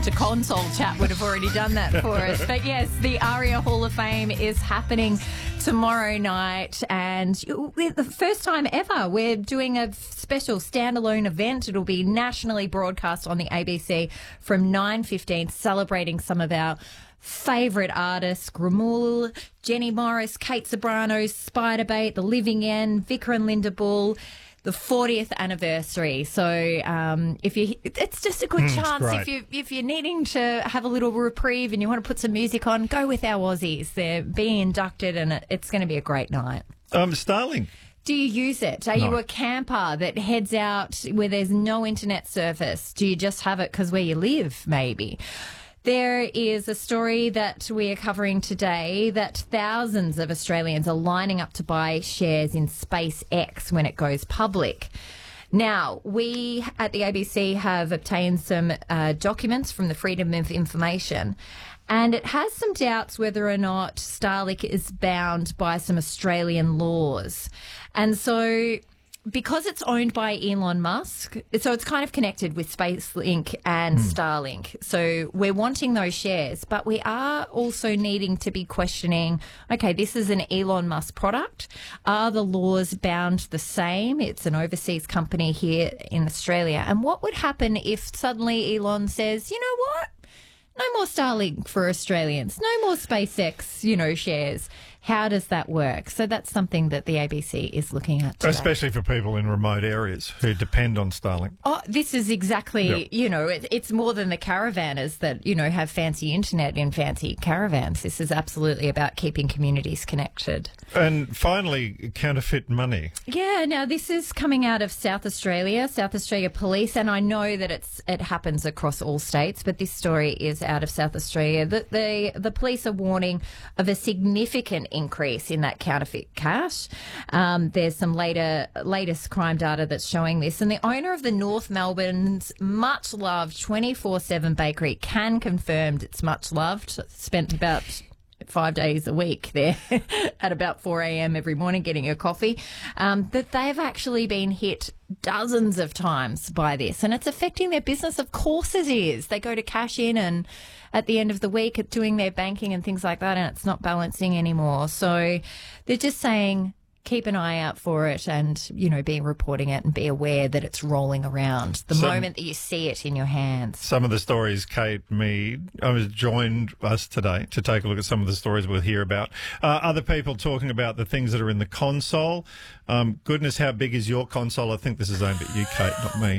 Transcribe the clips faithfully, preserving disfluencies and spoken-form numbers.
Doctor Console chat would have already done that for us. But yes, the ARIA Hall of Fame is happening tomorrow night, and we're the first time ever we're doing a special standalone event. It'll be nationally broadcast on the A B C from nine fifteen, celebrating some of our favourite artists: Gramul, Jenny Morris, Kate Sobrano, Spiderbait, The Living End, Vicar and Linda Bull, the fortieth anniversary. So um, if you, it's just a good Mm, chance great. if you if you're needing to have a little reprieve and you want to put some music on, go with our Aussies. They're being inducted, and it, it's going to be a great night. Um, Starling. Do you use it? Are No. you a camper that heads out where there's no internet service? Do you just have it because where you live, maybe? There is a story that we are covering today that thousands of Australians are lining up to buy shares in SpaceX when it goes public. Now, we at the A B C have obtained some uh, documents from the Freedom of Information, and it has some doubts whether or not Starlink is bound by some Australian laws. And so, because it's owned by Elon Musk, so it's kind of connected with SpaceLink and Starlink. So we're wanting those shares, but we are also needing to be questioning, okay, this is an Elon Musk product. Are the laws bound the same? It's an overseas company here in Australia. And what would happen if suddenly Elon says, you know what? No more Starlink for Australians. No more SpaceX, you know, shares. How does that work? So that's something that the A B C is looking at today. Especially for people in remote areas who depend on Starlink. Oh, this is exactly, Yep. you know, it, it's more than the caravanners that, you know, have fancy internet in fancy caravans. This is absolutely about keeping communities connected. And finally, counterfeit money. Yeah, now this is coming out of South Australia, South Australia Police, and I know that it's it happens across all states, but this story is out of South Australia. The the, the police are warning of a significant increase in that counterfeit cash. Um, there's some later latest crime data that's showing this, and the owner of the North Melbourne's much loved twenty-four seven bakery can confirm it's much loved. Spent about five days a week there at about four a.m. every morning getting a coffee, um, that they've actually been hit dozens of times by this, and it's affecting their business. Of course it is. They go to cash in and at the end of the week at doing their banking and things like that, and it's not balancing anymore. So they're just saying, keep an eye out for it and, you know, be reporting it and be aware that it's rolling around the Some- moment that you see it in your hands. Some of the stories Kate Mead I was joined us today to take a look at some of the stories we'll hear about. Uh, other people talking about the things that are in the console. Um, goodness, how big is your console? I think this is aimed at you, Kate, not me.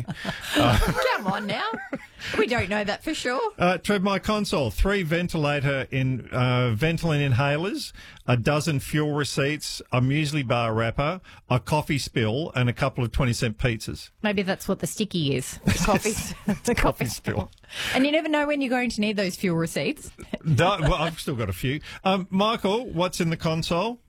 Come on now. We don't know that for sure. Uh, Trev, my console, three ventilator in uh, Ventolin inhalers, a dozen fuel receipts, a muesli bar wrapper, a coffee spill, and a couple of twenty cent pizzas. Maybe that's what the sticky is. The coffee, the coffee spill. And you never know when you're going to need those fuel receipts. No, well, I've still got a few. Um, Michael, what's in the console?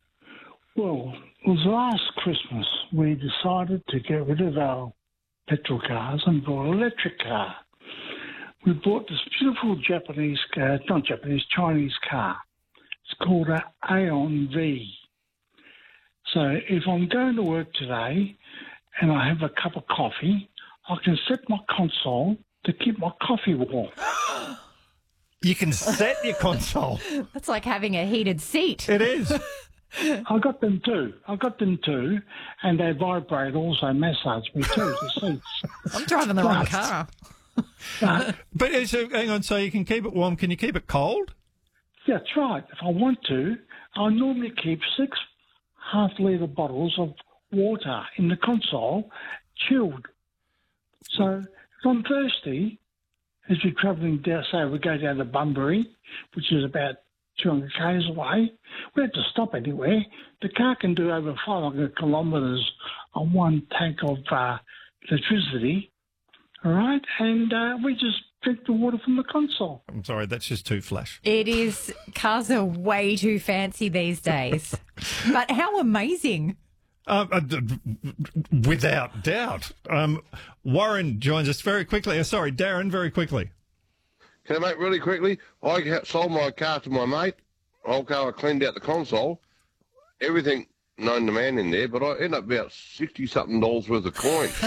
Well, it was last Christmas we decided to get rid of our petrol cars and bought an electric car. We bought this beautiful Japanese car, not Japanese, Chinese car. It's called an Aeon V. So if I'm going to work today and I have a cup of coffee, I can set my console to keep my coffee warm. You can set your console. That's like having a heated seat. It is. I got them too. I got them too, and they vibrate also, massage me too, the seats. I'm driving the wrong Right. car. But But uh, so, hang on, so you can keep it warm. Can you keep it cold? that's right. If I want to, I normally keep six half-litre bottles of water in the console, chilled. So if I'm thirsty, as we're travelling down, say we go down to Bunbury, which is about two hundred k's away, we have to stop anywhere. The car can do over five hundred kilometres on one tank of uh, electricity, all right? And uh, we just drink the water from the console. I'm sorry, that's just too flash. It is. Cars are way too fancy these days. But how amazing. Um, uh, d- d- without doubt. Um, Warren joins us very quickly. Uh, sorry, Darren, very quickly. Can I make really quickly? I ha- sold my car to my mate. Whole car, I cleaned out the console. Everything known to man in there, but I ended up about sixty something dollars worth of coins.